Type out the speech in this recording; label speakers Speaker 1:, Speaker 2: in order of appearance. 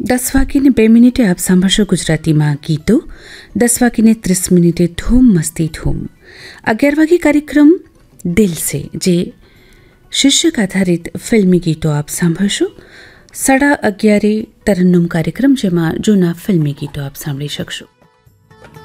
Speaker 1: 10:02 આપ સાંભળશો ગુજરાતીમાં ગીતો. 10:30 ધૂમ મસ્તી ધૂમ. 11 કાર્યક્રમ દિલ સે, જે શીર્ષક આધારિત ફિલ્મી ગીતો આપ સાંભળશો. 11:30 તરન્નુમ કાર્યક્રમ, જેમાં જૂના ફિલ્મી ગીતો આપ સાંભળી શકશો.